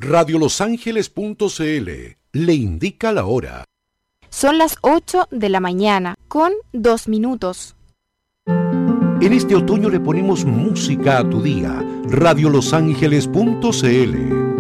Radiolosangeles.cl le indica la hora. Son las 8 de la mañana, con 2 minutos. En este otoño le ponemos música a tu día. Radiolosangeles.cl